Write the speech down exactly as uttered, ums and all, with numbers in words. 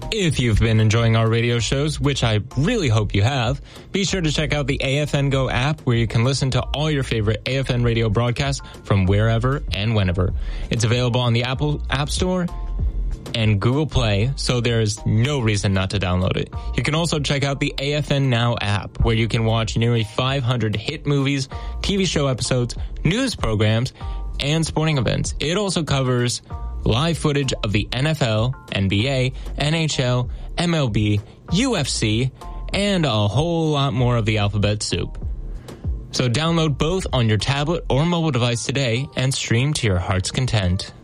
If you've been enjoying our radio shows, which I really hope you have, be sure to check out the A F N Go app where you can listen to all your favorite A F N radio broadcasts from wherever and whenever. It's available on the Apple App Store and Google Play, so there's no reason not to download it. You can also check out the A F N Now app, where you can watch nearly five hundred hit movies, T V show episodes, news programs, and sporting events. It also covers live footage of the N F L, N B A, N H L, M L B, U F C, and a whole lot more of the alphabet soup. So download both on your tablet or mobile device today and stream to your heart's content.